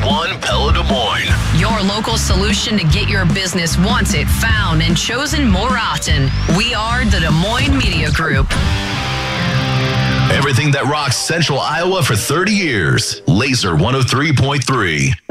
101 Pella Des Moines. Your local solution to get your business wanted, found, and chosen more often. We are the Des Moines Media Group. Everything that rocks Central Iowa for 30 years. Laser 103.3.